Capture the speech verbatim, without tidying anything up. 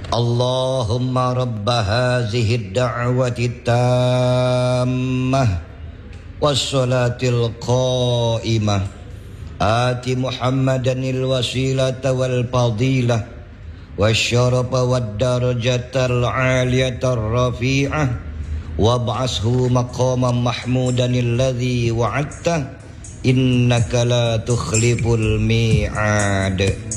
اللهم رب هذه الدعوة التامة والصلاة القائمة آت محمدا الوسيلة والفضيلة والشرف والدرجة العالية الرفيعة وابعثه مقاما محمودا الذي وعدته إنك لا تخلف الميعاد.